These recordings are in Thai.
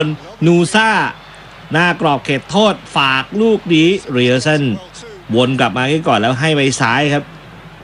นูซ่าหน้ากรอบเขตโทษฝากลูกนี้เรียร์สันวนกลับมาก่อนแล้วให้ไปซ้ายครับ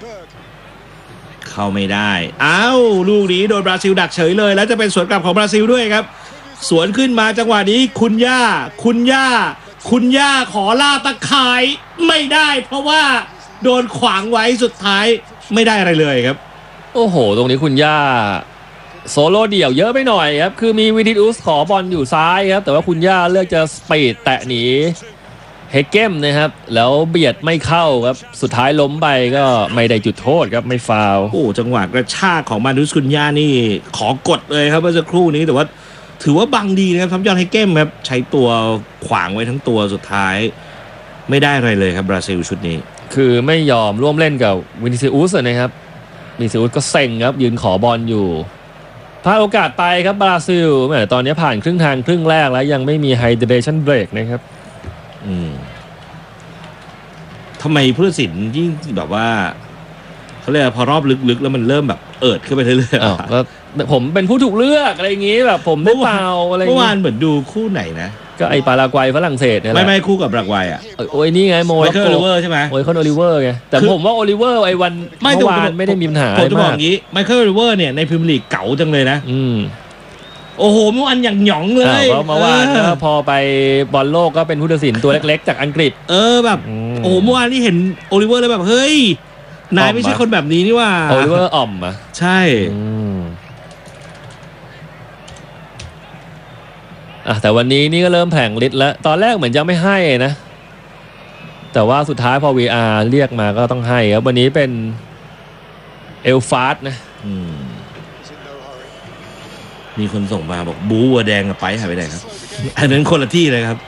เข้าไม่ได้อ้าวลูกนี้โดนบราซิลดักเฉยเลยแล้วจะเป็นสวนกลับของบราซิลด้วยครับสวนขึ้นมาจังหวะนี้คุณย่าขอล่าตะข่ายไม่ได้เพราะว่าโดนขวางไว้สุดท้ายไม่ได้อะไรเลยครับโอ้โหตรงนี้คุณย่าโซโล่เดี่ยวเยอะไปหน่อยครับคือมีวิทิอุสขอบอลอยู่ซ้ายครับแต่ว่าคุณย่าเลือกจะสปีดแตะหนีเฮเกมนะครับแล้วเบียดไม่เข้าครับสุดท้ายล้มไปก็ไม่ได้จุดโทษครับไม่ฟาวล์โอ้จังหวะกระชากของมานุสคุณย่านี่ขอกดเลยครับเมื่อสักครู่นี้แต่ว่าถือว่าบังดีนะครับทัพยอนเฮเกมครับใช้ตัวขวางไว้ทั้งตัวสุดท้ายไม่ได้อะไรเลยครับบราซิลชุดนี้คือไม่ยอมร่วมเล่นกับวินิซิอุสนะครับวินิซิอุสก็เซ็งครับยืนขอบอลอยู่พลาดโอกาสไปครับบราซิลแหมตอนนี้ผ่านครึ่งทางครึ่งแรกแล้วยังไม่มีไฮเดรชั่นเบรกนะครับทำไมผู้ตัดสินยิ่งแบบว่าเขาเรียกพอรอบลึกๆแล้วมันเริ่มแบบเอิดขึ้นไปเรื่อยๆแล้วผมเป็นผู้ถูกเลือกอะไรอย่างงี้แบบผมได้เปล่าอะไรเมื่อวานเหมือนดูคู่ไหนนะก็ไอปารากวัยฝรั่งเศสเนี่ยแหละไม่คู่กับปารากวัยอ่ะโอ้ยนี่ไงโมไมเคิลโอลิเวอร์ใช่ไหมโอ้ยคนโอลิเวอร์ไงแต่ผมว่าโอลิเวอร์ไอวันเมื่อวานไม่ได้มีปัญหาผมจะบอกอย่างนี้ไมเคิลโอลิเวอร์เนี่ยในพรีเมียร์ลีกเก๋าจังเลยนะโอ้โหเมื่อวานอย่างหยองเลยเมื่อวานพอไปบอลโลกก็เป็นผู้ตัดสินตัวเล็กๆจากอังกฤษแบบโอ้เมื่อวานนี่เห็นโอลิเวอร์เลยแบบเฮ้ยนายไม่ใช่คนแบบนี้นี่ว่าโอลิเวอร์อ่อมอ่ะใช่แต่วันนี้นี่ก็เริ่มแผลงฤทธิ์แล้วตอนแรกเหมือนจะไม่ให้นะแต่ว่าสุดท้ายพอ VR เรียกมาก็ต้องให้ครับวันนี้เป็นเอลฟาสนะมีคนส่งมาบอกบูวัวแดงกับไปหายไปไหนครับอันนั้นคนละที่เลยครับ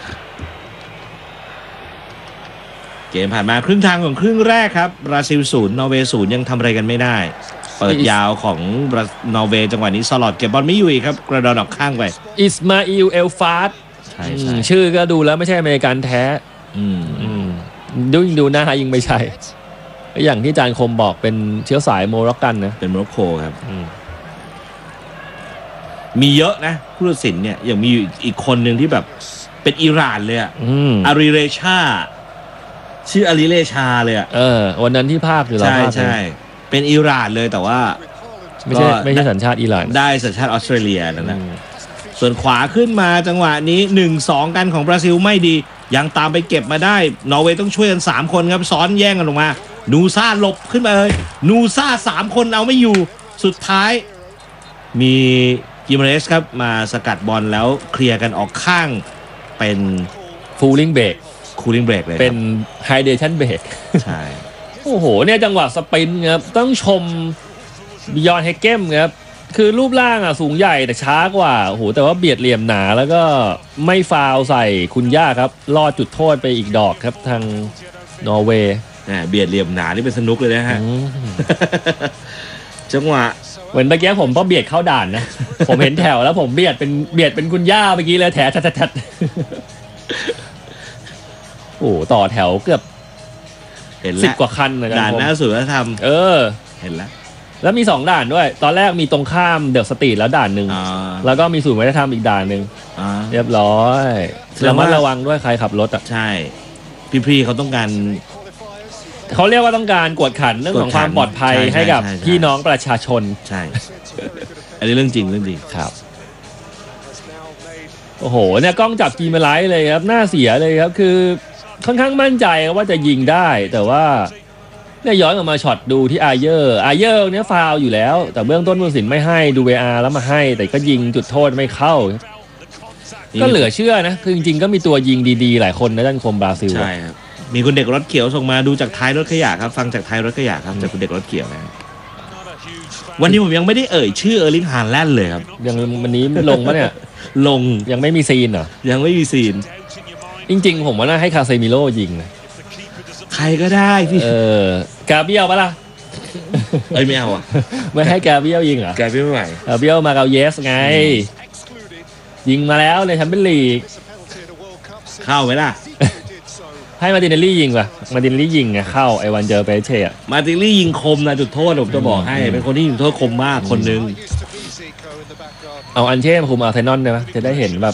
เกมผ่านมาครึ่งทางของครึ่งแรกครับบราซิล0นอร์เวย์0ยังทำอะไรกันไม่ได้เปิดยาวของนอร์เวย์จังหวะนี้สลอดเก็บบอลไม่อยู่อีกครับกระโดดออกข้างไปอิสมาอิลเอลฟาสใช่ชื่อก็ดูแล้วไม่ใช่อเมริกันแท้ดูหน้ายิงไม่ใช่อย่างที่อาจารย์คมบอกเป็นเชื้อสายโมร็อกกันนะเป็นโมร็อกโกครับมีเยอะนะผู้ตัดสินเนี่ยอย่างมีอีกคนหนึ่งที่แบบเป็นอิหร่านเลยอาริเรชาชื่ออาริเรชาเลยวันนั้นที่ภาพอยู่เราภาพใช่เป็นอิหร่านเลยแต่ว่าไม่ใช่สัญชาติอิหร่านได้สัญชาติออสเตรเลียนั่นแหละส่วนขวาขึ้นมาจังหวะนี้ 1-2 กันของบราซิลไม่ดียังตามไปเก็บมาได้นอร์เวย์ต้องช่วยกัน3คนครับซ้อนแย่งกันลงมานูซ่าหลบขึ้นมาเลยนูซ่า3คนเอาไม่อยู่สุดท้ายมีกิมเรสครับมาสกัดบอลแล้วเคลียร์กันออกข้างเป็นฟูลิ่งเบรกเลยเป็นไฮเดรชั่นเบรกใช่โอ้โหเนี่ยจังหวะสปรินต์ครับต้องชมบิยอนเฮเกมครับคือรูปร่างสูงใหญ่แต่ช้ากว่าโอ้โหแต่ว่าเบียดเหลี่ยมหนาแล้วก็ไม่ฟาวใส่คุณย่าครับลอดจุดโทษไปอีกดอกครับทางนอร์เวย์เบียดเหลี่ยมหนานี่เป็นสนุกเลยนะฮะจังหวะเหมือนเมื่อกี้ผมก็เบียดเข้าด่านนะผมเห็นแถวแล้วผมเบียดเป็นคุณย่าเมื่อกี้เลยแถทัดโอ้ต่อแถวเกือบ10 กว่าคันเลยด่านหน้าสุดแล้วทำเห็นแล้วมี2ด่านด้วยตอนแรกมีตรงข้ามเดอะสตรีทแล้วด่านหนึ่งแล้วก็มีศูนย์วัฒนธรรมอีกด่านหนึ่งเรียบร้อยระวังด้วยใครขับรถใช่พี่เขาต้องการเขาเรียกว่าต้องการกวดขันเรื่องของความปลอดภัยให้กับพี่น้องประชาชนใช่อันนี้เรื่องจริงครับโอ้โหเนี่ยกล้องจับกีมาไลท์เลยครับหน้าเสียเลยครับคือค่อนข้างมั่นใจว่าจะยิงได้แต่ว่าเนี่ยย้อนออกมาช็อตดูที่อาเยอร์เนี่ยฟาวอยู่แล้วแต่เบื้องต้นผู้ตัดสินไม่ให้ดู VR แล้วมาให้แต่ก็ยิงจุดโทษไม่เข้าก็เหลือเชื่อนะคือจริงๆก็มีตัวยิงดีๆหลายคนในด้านคมบราซิลใช่ครับมีคุณเด็กรถเขียวส่งมาดูจากท้ายรถขยะครับฟังจากท้ายรถขยะครับจากคุณเด็กรถเขียวนะวันนี้ผมยังไม่ได้เอ่ยชื่อเออร์ลิง ฮาแลนด์เลยครับยังวันนี้ลงปะเนี่ยลงยังไม่มีซีนเหรอยังไม่มีซีนจริงๆผมว่าน่าให้คาเซมิโร่ยิงนะใครก็ได้พี่กาเบียลปะล่ะไม่เอาไม่ให้กาเบียลยิงเหรอกาเบียลไม่ไหวกาเบียลมาเกาเยสไงยิงมาแล้วในแชมเปี้ยนลีกเข้าไหมล่ะให้มาตินเนลลี่ยิงป่ะมาตินเนลลี่ยิงไงเข้าไอวันเจอเปเช่มาตินเนลลี่ยิงคมนะจุดโทษผมจะบอกให้เป็นคนที่ยิงโทษคมมากคนนึงเอาอันเช่มาคุมอาร์เซนอลได้ไหมจะได้เห็นแบบ